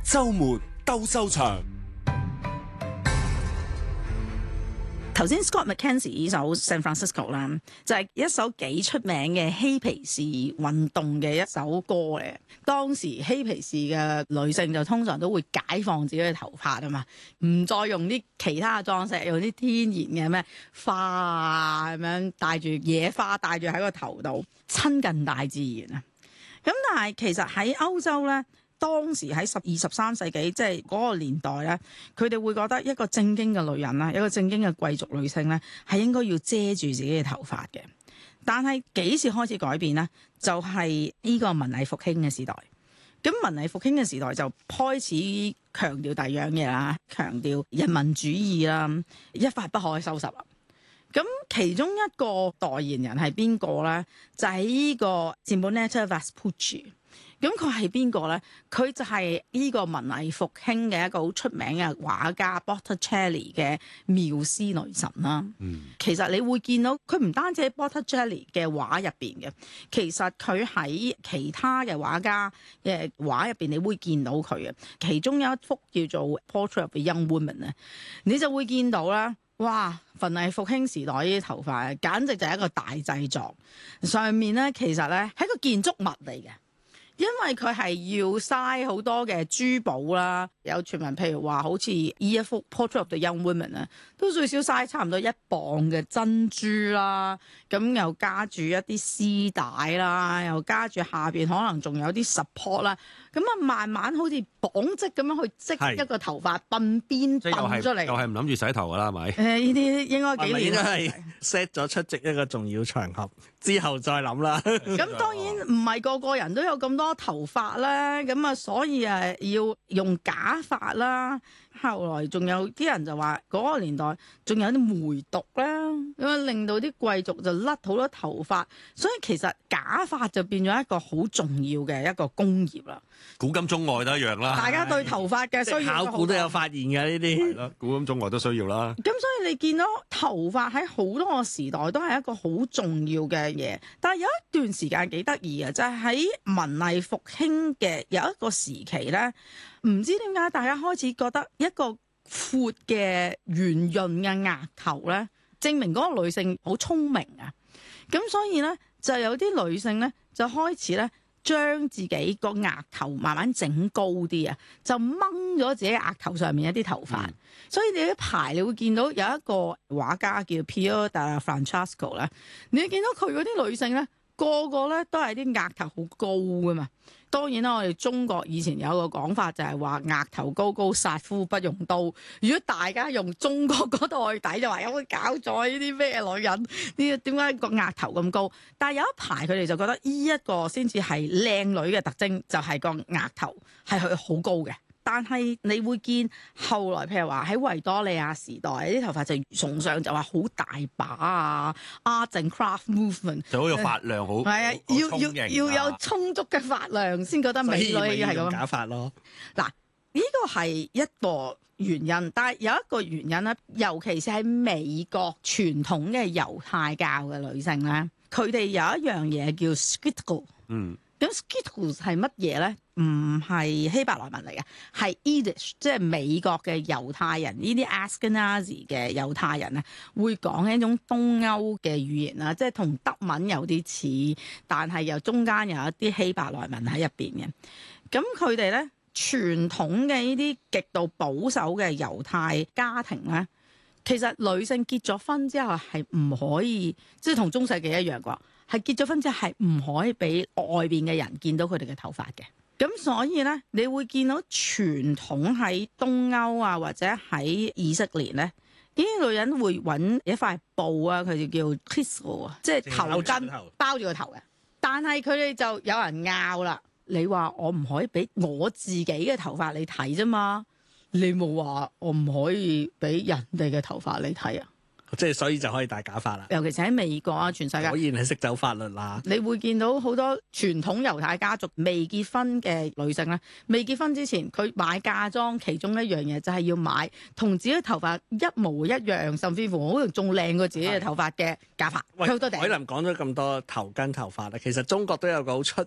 周末鬥獸場。 頭先 Scott McKenzie 呢首 San Francisco 啦，就係一首幾出名嘅嬉皮士運動嘅一首歌嚟。當時嬉皮士嘅女性就通常都會解放自己嘅頭髮啊嘛，唔再用啲其他嘅裝飾，用啲天然嘅咩花啊咁樣，帶住野花帶住喺個頭度，親近大自然啊。咁但係其實喺歐洲咧，當時喺13世紀，即係嗰個年代咧，佢哋會覺得一個正經嘅女人啦，一個正經嘅貴族女性咧，係應該要遮住自己嘅頭髮嘅。但係幾時開始改變呢？就係呢個文藝復興嘅時代。咁文藝復興嘅時代就開始強調第二樣嘢啦，強調人民主義啦，一發不可收拾啦。咁其中一個代言人係邊個咧？就係呢個 Simonetta Vespucci。咁佢係邊個咧？佢就係呢個文藝復興嘅一個好出名嘅畫家 Botticelli 嘅繆斯女神啦。其實你會見到佢唔單止喺 Botticelli 嘅畫入邊嘅，其實佢喺其他嘅畫家嘅畫入邊，你會見到佢嘅。其中有一幅叫做 Portrait of a Young Woman 咧，你就會見到啦。哇！文藝復興時代呢啲頭髮，簡直就係一個大製作。上面咧，其實咧係一個建築物嚟嘅。因為佢係要嘥好多嘅珠寶啦，有傳聞譬如話好似呢一幅 Portrait of the Young Woman 啊，都最少嘥差唔多1磅嘅珍珠啦，咁又加住一啲絲帶啦，又加住下邊可能仲有啲 support 啦，咁啊慢慢好似綁織咁樣去織一個頭髮鬢邊鬢出嚟， 又係唔諗住洗頭㗎啦，係咪？ 呢啲應該幾年應該係 set 咗出席一個重要場合之後再諗啦。 咁當然唔係個個人都有咁多頭髮啦，咁啊所以要用假髮啦。後來仲有啲人就話嗰個年代仲有啲梅毒啦，咁啊令到啲貴族就甩好多頭髮，所以其實假髮就變咗一個好重要嘅一個工業啦。 古今中外都一樣啦。 大家對頭髮嘅需要考古都有發現嘅呢啲。 係啦，古今中外都需要啦。 咁所以你見到頭髮喺好多個時代都係一個好重要嘅嘢，但係有一段時間幾得意嘅，就係喺文藝復興嘅有一個時期咧，唔知點解大家開始覺得一個闊嘅圓潤嘅額頭咧，證明嗰個女性好聰明啊！咁所以咧就有啲女性咧就開始咧將自己個額頭慢慢整高啲啊，就掹咗自己額頭上面一啲頭髮。所以你一排你會見到有一個畫家叫 Piero da Francesco 咧，你會見到佢嗰啲女性咧個個咧都係啲額頭好高噶嘛。當然啦，我哋中國以前有個講法就係話額頭高高殺夫不用刀。如果大家用中國嗰度去抵，就話有冇搞錯呢啲咩女人？呢點解個額頭咁高？但係有一排佢哋就覺得呢一個先至係靚女嘅特徵，就係個額頭係佢好高嘅。但係你會見後來譬如話喺維多利亞時代啲頭髮就崇尚就話好大把啊 ，art and craft movement 就好有髮量，好係啊，要有充足嘅髮量先覺得美女係咁。 假髮咯。 嗱，呢個係一個原因，但係有一個原因咧，尤其是喺美國傳統嘅猶太教嘅女性咧，佢哋有一樣嘢叫 skittle。咁 skittle 係乜嘢咧？唔係希伯來文嚟嘅，係 Yiddish， 即係美國嘅猶太人，呢啲 Ashkenazi 嘅猶太人咧，會講一種東歐嘅語言啦，即係同德文有啲似，但係又中間有一啲希伯來文喺入邊嘅。咁佢哋咧傳統嘅呢啲極度保守嘅猶太家庭咧，其實女性結咗婚之後係唔可以，即係同中世紀一樣啩。係結咗婚之後係唔可以俾外邊嘅人見到佢哋嘅頭髮嘅，咁所以咧，你會見到傳統喺東歐啊，或者喺以色列咧，呢啲女人會揾一塊布啊，佢就叫 kissel 啊，即係頭巾包住個頭嘅。但係佢哋就有人拗啦，你話我唔可以俾我自己嘅頭髮你睇啫嘛，你冇話我唔可以俾人哋嘅頭髮你睇啊？ 即係所以就可以戴假髮啦。 尤其是喺美國啊，全世界果然係識走法律啦。 你會見到好多傳統猶太家族未結婚嘅女性咧，未結婚之前佢買嫁妝，其中一樣嘢就係要買同自己嘅頭髮一模一樣，甚至乎可能仲靚過自己嘅頭髮嘅假髮。 喂， 好多頂。 海林講咗咁多頭巾頭髮啦，其實中國都有個好出